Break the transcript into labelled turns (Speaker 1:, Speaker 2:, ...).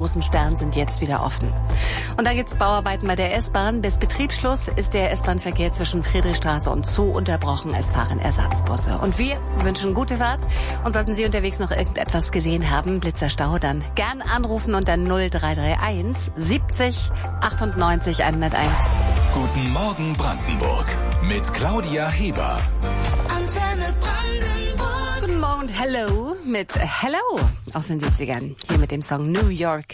Speaker 1: großen Stern sind jetzt wieder offen. Und dann gibt's Bauarbeiten bei der S-Bahn. Bis Betriebsschluss ist der S-Bahn-Verkehr zwischen Friedrichstraße und Zoo unterbrochen. Es fahren Ersatzbusse. Und wir wünschen gute Fahrt. Und sollten Sie unterwegs noch irgendetwas gesehen haben, Blitzerstau, dann gern anrufen unter 0331 70 98 101.
Speaker 2: Guten Morgen Brandenburg mit Claudia Heber.
Speaker 3: Antenne Brandenburg.
Speaker 1: Guten Morgen und Hello mit Hello aus den 70ern. Hier mit dem Song New York